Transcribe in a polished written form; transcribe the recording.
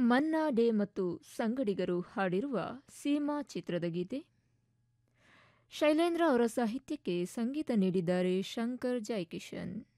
ಮನ್ನಾ ಡೇ ಮತ್ತು ಸಂಗಡಿಗರು ಹಾಡಿರುವ ಸೀಮಾ ಚಿತ್ರದ ಗೀತೆ. ಶೈಲೇಂದ್ರ ಅವರ ಸಾಹಿತ್ಯಕ್ಕೆ ಸಂಗೀತ ನೀಡಿದ್ದಾರೆ ಶಂಕರ್ ಜೈಕಿಶನ್.